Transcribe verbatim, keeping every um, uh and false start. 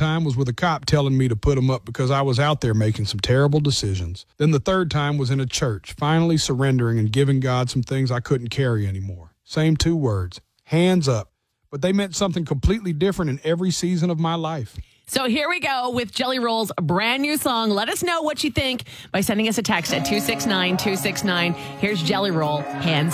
time was with a cop telling me to put them up because I was out there making some terrible decisions. Then the third time was in a church, finally surrendering and giving God some things I couldn't carry anymore. Same two words, hands up. But they meant something completely different in every season of my life. So here we go with Jelly Roll's brand new song. Let us know what you think by sending us a text at two six nine two six nine. Here's Jelly Roll, Hands